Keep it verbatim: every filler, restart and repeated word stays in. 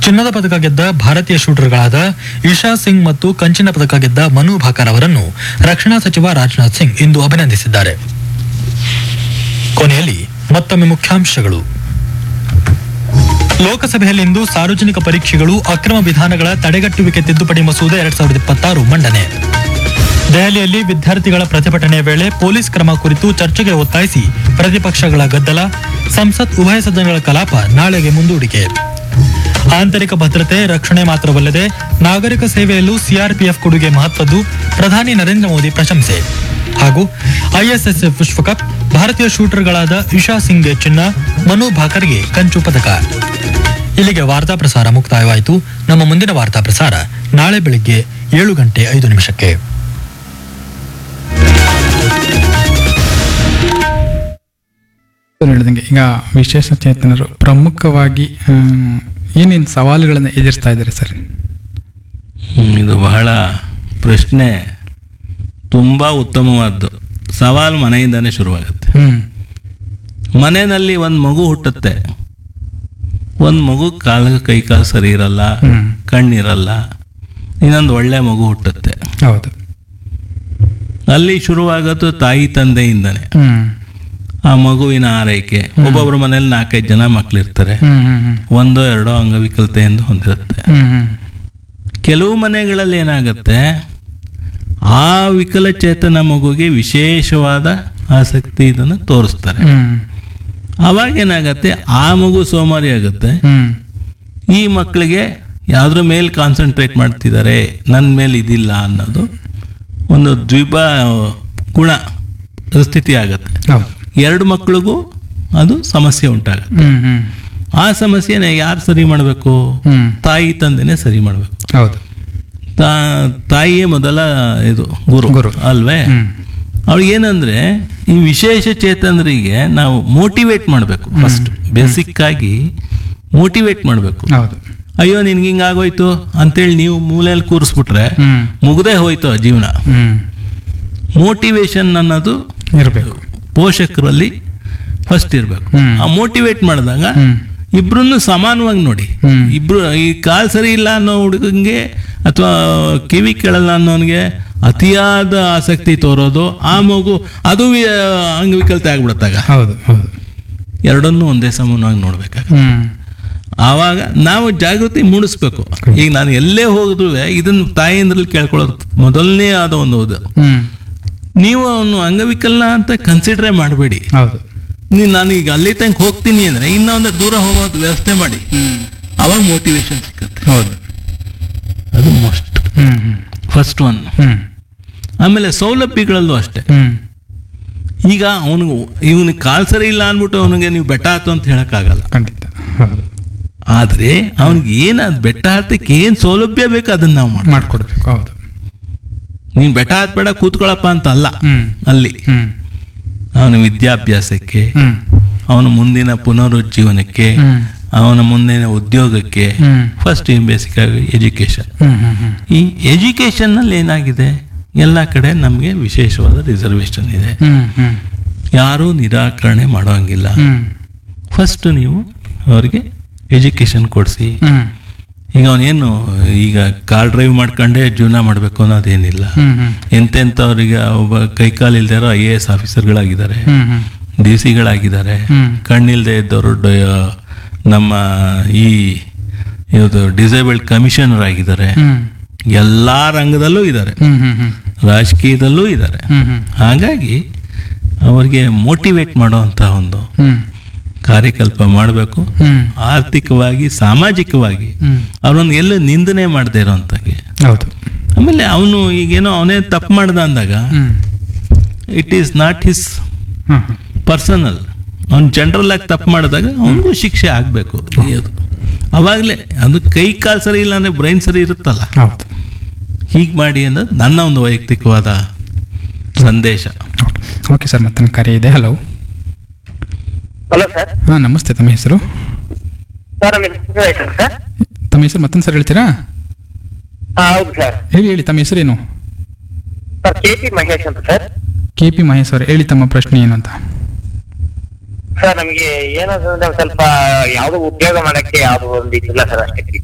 ಚಿನ್ನದ ಪದಕ ಗೆದ್ದ ಭಾರತೀಯ ಶೂಟರ್ಗಳಾದ ಇಶಾ ಸಿಂಗ್ ಮತ್ತು ಕಂಚಿನ ಪದಕ ಗೆದ್ದ ಮನು ಭಾಕರ್ ಅವರನ್ನು ರಕ್ಷಣಾ ಸಚಿವ ರಾಜನಾಥ್ ಸಿಂಗ್ ಇಂದು ಅಭಿನಂದಿಸಿದ್ದಾರೆ. ಕೊನೆಯಲ್ಲಿ ಮತ್ತೊಮ್ಮೆ ಮುಖ್ಯಾಂಶಗಳು. ಲೋಕಸಭೆಯಲ್ಲಿಂದು ಸಾರ್ವಜನಿಕ ಪರೀಕ್ಷೆಗಳು ಅಕ್ರಮ ವಿಧಾನಗಳ ತಡೆಗಟ್ಟುವಿಕೆ ತಿದ್ದುಪಡಿ ಮಸೂದೆ ಎರಡ್ ಸಾವಿರದ ಇಪ್ಪತ್ತಾರು ಮಂಡನೆ. ದೆಹಲಿಯಲ್ಲಿ ವಿದ್ಯಾರ್ಥಿಗಳ ಪ್ರತಿಭಟನೆ ವೇಳೆ ಪೊಲೀಸ್ ಕ್ರಮ ಕುರಿತು ಚರ್ಚೆಗೆ ಒತ್ತಾಯಿಸಿ ಪ್ರತಿಪಕ್ಷಗಳ ಗದ್ದಲ. ಸಂಸತ್ ಉಭಯ ಸದನಗಳ ಕಲಾಪ ನಾಳೆಗೆ ಮುಂದೂಡಿಕೆ. ಆಂತರಿಕ ಭದ್ರತೆ ರಕ್ಷಣೆ ಮಾತ್ರವಲ್ಲದೆ ನಾಗರಿಕ ಸೇವೆಯಲ್ಲೂ ಸಿಆರ್ಪಿಎಫ್ ಕೊಡುಗೆ ಮಹತ್ವದ್ದು, ಪ್ರಧಾನಿ ನರೇಂದ್ರ ಮೋದಿ ಪ್ರಶಂಸೆ. ಹಾಗೂ ಐಎಸ್ಎಸ್ಎಫ್ ವಿಶ್ವಕಪ್, ಭಾರತೀಯ ಶೂಟರ್ಗಳಾದ ಇಶಾ ಸಿಂಗ್ಗೆ ಚಿನ್ನ, ಮನು ಭಾಕರ್ಗೆ ಕಂಚು ಪದಕ. ಇಲ್ಲಿಗೆ ವಾರ್ತಾ ಪ್ರಸಾರ ಮುಕ್ತಾಯವಾಯಿತು. ನಮ್ಮ ಮುಂದಿನ ವಾರ್ತಾ ಪ್ರಸಾರ ನಾಳೆ ಬೆಳಿಗ್ಗೆ ಏಳು ಗಂಟೆ ಐದು ನಿಮಿಷಕ್ಕೆ. ಹೇಳಿದಂಗೆ ಈಗ ವಿಶೇಷ ಚೇತನರು ಪ್ರಮುಖವಾಗಿ ಏನೇನು ಸವಾಲುಗಳನ್ನು ಎದುರಿಸ್ತಾ ಇದ್ದಾರೆ ಸರ್? ಇದು ಬಹಳ ಪ್ರಶ್ನೆ, ತುಂಬ ಉತ್ತಮವಾದ್ದು. ಸವಾಲು ಮನೆಯಿಂದನೇ ಶುರುವಾಗುತ್ತೆ. ಮನೆಯಲ್ಲಿ ಒಂದು ಮಗು ಹುಟ್ಟುತ್ತೆ, ಒಂದು ಮಗು ಕಾಲ ಕೈ ಕಾಲು ಸರಿ ಇರಲ್ಲ, ಕಣ್ಣಿರಲ್ಲ, ಇನ್ನೊಂದು ಒಳ್ಳೆ ಮಗು ಹುಟ್ಟುತ್ತೆ. ಹೌದು, ಅಲ್ಲಿ ಶುರುವಾಗೋದು ತಾಯಿ ತಂದೆಯಿಂದನೇ. ಆ ಮಗುವಿನ ಆರೈಕೆ. ಒಬ್ಬೊಬ್ಬರ ಮನೇಲಿ ನಾಲ್ಕೈದು ಜನ ಮಕ್ಕಳಿರ್ತಾರೆ, ಒಂದೋ ಎರಡೋ ಅಂಗವಿಕಲತೆಯಿಂದ ಹೊಂದಿರುತ್ತೆ. ಕೆಲವು ಮನೆಗಳಲ್ಲಿ ಏನಾಗುತ್ತೆ, ಆ ವಿಕಲಚೇತನ ಮಗುಗೆ ವಿಶೇಷವಾದ ಆಸಕ್ತಿ ಇದನ್ನು ತೋರಿಸ್ತಾರೆ. ಅವಾಗ ಏನಾಗತ್ತೆ, ಆ ಮಗು ಸೋಮಾರಿ ಆಗುತ್ತೆ. ಈ ಮಕ್ಕಳಿಗೆ ಯಾವ್ದ್ರ ಮೇಲೆ ಕಾನ್ಸಂಟ್ರೇಟ್ ಮಾಡ್ತಿದ್ದಾರೆ, ನನ್ನ ಮೇಲೆ ಇದಿಲ್ಲ ಅನ್ನೋದು ಒಂದು ದ್ವಿಬ ಗುಣ ಸ್ಥಿತಿ ಆಗತ್ತೆ. ಎರಡು ಮಕ್ಕಳಿಗೂ ಅದು ಸಮಸ್ಯೆ ಉಂಟಾಗುತ್ತೆ. ಆ ಸಮಸ್ಯೆನ ಯಾರು ಸರಿ ಮಾಡಬೇಕು? ತಾಯಿ ತಂದೆನೇ ಸರಿ ಮಾಡಬೇಕು. ಹೌದು, ತಾಯಿಯೇ ಮೊದಲ ಇದು ಗುರು ಗುರು ಅಲ್ವೇ? ಅವ್ರಿಗೆ ಏನಂದ್ರೆ, ಈ ವಿಶೇಷ ಚೇತನರಿಗೆ ನಾವು ಮೋಟಿವೇಟ್ ಮಾಡಬೇಕು. ಫಸ್ಟ್ ಬೇಸಿಕ್ ಆಗಿ ಮೋಟಿವೇಟ್ ಮಾಡಬೇಕು. ಅಯ್ಯೋ ನಿನ್ಗೆ ಹಿಂಗಾಗೋಯ್ತು ಅಂತೇಳಿ ನೀವು ಮೂಲೆಯಲ್ಲಿ ಕೂರಿಸ್ಬಿಟ್ರೆ ಮುಗ್ದೇ ಹೋಯ್ತು ಜೀವನ. ಮೋಟಿವೇಶನ್ ಅನ್ನೋದು ಇರಬೇಕು, ಪೋಷಕರಲ್ಲಿ ಫಸ್ಟ್ ಇರಬೇಕು. ಆ ಮೋಟಿವೇಟ್ ಮಾಡಿದಾಗ ಇಬ್ರನ್ನು ಸಮಾನವಾಗಿ ನೋಡಿ. ಇಬ್ರು ಈ ಕಾಲ್ ಸರಿ ಇಲ್ಲ ಅನ್ನೋ ಹುಡುಗಂಗೆ ಅಥವಾ ಕಿವಿ ಕೇಳಲ್ಲ ಅನ್ನೋನ್ಗೆ ಅತಿಯಾದ ಆಸಕ್ತಿ ತೋರೋದು, ಆ ಮಗು ಅದು ಅಂಗವಿಕಲತೆ ಆಗ್ಬಿಡತ್ತಾಗ. ಹೌದು ಹೌದು, ಎರಡನ್ನೂ ಒಂದೇ ಸಮಾನವಾಗಿ ನೋಡ್ಬೇಕಾಗ ಆವಾಗ ನಾವು ಜಾಗೃತಿ ಮೂಡಿಸ್ಬೇಕು. ಈಗ ನಾನು ಎಲ್ಲೇ ಹೋಗಿದ್ರು ಇದನ್ನ ತಾಯಿಯಿಂದ್ರಲ್ಲಿ ಕೇಳ್ಕೊಳ್ಳೋದು ಮೊದಲನೇ ಆದ ಒಂದು ಇದು. ನೀವು ಅವನು ಅಂಗವಿಕಲ ಅಂತ ಕನ್ಸಿಡರೇ ಮಾಡಬೇಡಿ. ನೀನು ನಾನು ಈಗ ಅಲ್ಲಿ ತನಕ ಹೋಗ್ತೀನಿ ಅಂದ್ರೆ ಇನ್ನೊಂದು ದೂರ ಹೋಗೋದು ವ್ಯವಸ್ಥೆ ಮಾಡಿ, ಅವಾಗ ಮೋಟಿವೇಶನ್ ಸಿಕ್ಕತ್ತೆ. ಹೌದು, ಅದು ಮೋಸ್ಟ್ ಫಸ್ಟ್ ಒನ್. ಆಮೇಲೆ ಸೌಲಭ್ಯಗಳಲ್ಲೂ ಅಷ್ಟೇ. ಈಗ ಅವನಿಗೆ ಇವನಿಗೆ ಕಾಲ್ ಸರಿ ಇಲ್ಲ ಅಂದ್ಬಿಟ್ಟು ಅವನಿಗೆ ನೀವು ಬೆಟ್ಟ ಹತ್ತು ಅಂತ ಹೇಳಕ್ಕಾಗಲ್ಲ. ಖಂಡಿತ. ಆದ್ರೆ ಅವನಿಗೆ ಏನ ಬೆಟ್ಟ ಹತ್ತಕ್ಕೆ ಏನ್ ಸೌಲಭ್ಯ ಬೇಕು ಅದನ್ನ ನಾವು ಮಾಡ್ಕೊಡ್ಬೇಕು. ಹೌದು, ನೀನ್ ಬೆಟ್ಟ ಹತ್ಬೇಡ ಕೂತ್ಕೊಳ್ಳಪ್ಪ ಅಂತ ಅಲ್ಲ. ಅಲ್ಲಿ ಅವನ ವಿದ್ಯಾಭ್ಯಾಸಕ್ಕೆ, ಅವನ ಮುಂದಿನ ಪುನರುಜ್ಜೀವನಕ್ಕೆ, ಅವನ ಮುಂದಿನ ಉದ್ಯೋಗಕ್ಕೆ ಫಸ್ಟ್ ಬೇಸಿಕ್ ಆಗಿ ಎಜುಕೇಶನ್. ಈ ಎಜುಕೇಶನ್ ನಲ್ಲಿ ಏನಾಗಿದೆ, ಎಲ್ಲ ಕಡೆ ನಮ್ಗೆ ವಿಶೇಷವಾದ ರಿಸರ್ವೇಶನ್ ಇದೆ. ಯಾರೂ ನಿರಾಕರಣೆ ಮಾಡೋಂಗಿಲ್ಲ. ಫಸ್ಟ್ ನೀವು ಅವ್ರಿಗೆ ಎಜುಕೇಶನ್ ಕೊಡಿಸಿ. ಈಗ ಅವನೇನು ಈಗ ಕಾರ್ ಡ್ರೈವ್ ಮಾಡ್ಕೊಂಡೆ ಜೀವನ ಮಾಡಬೇಕು ಅನ್ನೋದೇನಿಲ್ಲ. ಎಂತೆಂಥವ್ರಿಗೆ ಒಬ್ಬ ಕೈಕಾಲು ಇಲ್ದೇ ಇರೋ ಐ ಎ ಎಸ್ ಆಫೀಸರ್ಗಳಾಗಿದ್ದಾರೆ, ಡಿ ಸಿಗಳಾಗಿದ್ದಾರೆ, ಕಣ್ಣಿಲ್ದೇ ಇದ್ದವರು ನಮ್ಮ ಈ ಇದು ಡಿಸೇಬಲ್ಡ್ ಕಮಿಷನರ್ ಆಗಿದ್ದಾರೆ. ಎಲ್ಲಾ ರಂಗದಲ್ಲೂ ಇದ್ದಾರೆ, ರಾಜಕೀಯದಲ್ಲೂ ಇದ್ದಾರೆ. ಹಾಗಾಗಿ ಅವ್ರಿಗೆ ಮೋಟಿವೇಟ್ ಮಾಡುವಂತ ಒಂದು ಕಾರ್ಯಕಲ್ಪ ಮಾಡಬೇಕು. ಆರ್ಥಿಕವಾಗಿ, ಸಾಮಾಜಿಕವಾಗಿ ಅವನನ್ನು ಎಲ್ಲ ನಿಂದನೆ ಮಾಡದೇ ಇರೋಂತಾಗೆ. ಆಮೇಲೆ ಅವನು ಈಗೇನೋ ಅವನೇ ತಪ್ಪು ಮಾಡ್ದ ಅಂದಾಗ it is not his personal. ಅವ್ನು ಜನರಲ್ ಆಗಿ ತಪ್ಪು ಮಾಡಿದಾಗ ಅವನಿಗೂ ಶಿಕ್ಷೆ ಆಗ್ಬೇಕು. ಅವಾಗಲೇ ಅದು ಕೈ ಕಾಲು ಸರಿ ಇಲ್ಲ ಅಂದ್ರೆ ಬ್ರೈನ್ ಸರಿ ಇರುತ್ತಲ್ಲ, ಹೀಗೆ ಮಾಡಿ ಅನ್ನೋದು ನನ್ನ ಒಂದು ವೈಯಕ್ತಿಕವಾದ ಸಂದೇಶ. ಓಕೆ ಸರ್, ಮತ್ತೆ ಕರೆ ಇದೆ. Hello hello sir. ಹಾಂ ನಮಸ್ತೆ, ತಮ್ಮ ಹೆಸರು? ಸರ್ ತಮ್ಮ ಹೆಸರು ಮತ್ತೊಂದು ಸರ್ ಹೇಳ್ತೀರಾ? ಹೌದು ಸರ್. ಹೇಳಿ ಹೇಳಿ, ತಮ್ಮ ಹೆಸರೇನು? ಸರ್ ಕೆ ಪಿ ಮಹೇಶ್ ಅಂತ ಸರ್. ಕೆ ಪಿ ಮಹೇಶ್ ಅವರು, ಹೇಳಿ ತಮ್ಮ ಪ್ರಶ್ನೆ ಏನು ಅಂತ. ಸರ್ ನಮಗೆ ಏನಾದ್ರು ಸ್ವಲ್ಪ ಯಾವ್ದು ಉದ್ಯೋಗ ಮಾಡಕ್ಕೆ ಯಾವ್ದು ಒಂದು ಇದಿಲ್ಲ ಸರ್ ಅಷ್ಟೇ.